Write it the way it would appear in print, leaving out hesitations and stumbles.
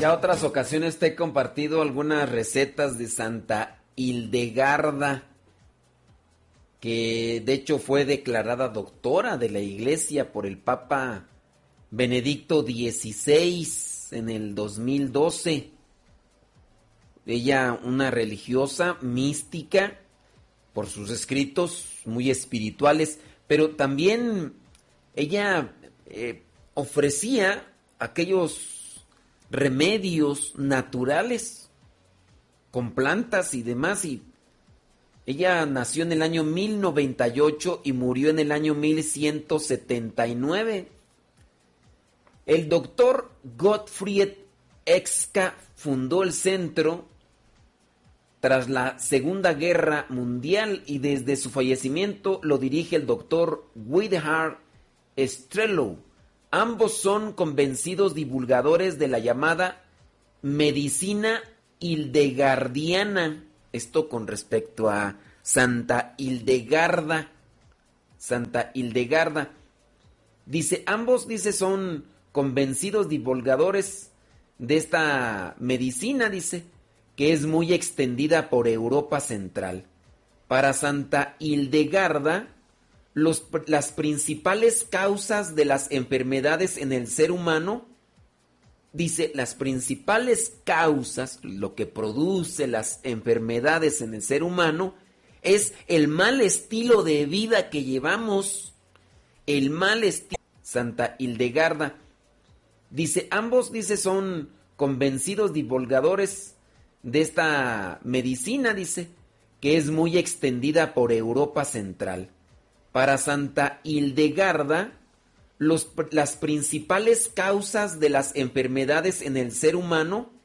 Ya otras ocasiones te he compartido algunas recetas de Santa Hildegarda, que de hecho fue declarada doctora de la Iglesia por el Papa Benedicto XVI en el 2012. Ella, una religiosa mística, por sus escritos muy espirituales, pero también ella ofrecía aquellos remedios naturales con plantas y demás. Y ella nació en el año 1098 y murió en el año 1179. El doctor Gottfried Exka fundó el centro tras la Segunda Guerra Mundial y desde su fallecimiento lo dirige el doctor Widhard Strelow. Ambos son convencidos divulgadores de la llamada medicina hildegardiana. Esto con respecto a Santa Hildegarda. Santa Hildegarda. Ambos son convencidos divulgadores de esta medicina, que es muy extendida por Europa Central. Para Santa Hildegarda, las principales causas de las enfermedades en el ser humano, las principales causas, lo que produce las enfermedades en el ser humano, es el mal estilo de vida que llevamos. El mal estilo. Santa Hildegarda. Ambos, son convencidos divulgadores de esta medicina, que es muy extendida por Europa Central. Para Santa Hildegarda, las principales causas de las enfermedades en el ser humano